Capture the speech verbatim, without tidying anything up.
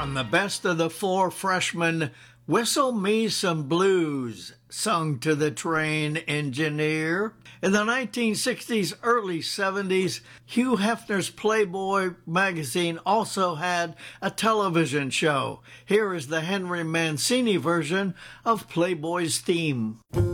From the best of the four freshmen, Whistle Me Some Blues, sung to the train engineer. In the nineteen sixties, early seventies, Hugh Hefner's Playboy magazine also had a television show. Here is the Henry Mancini version of Playboy's theme.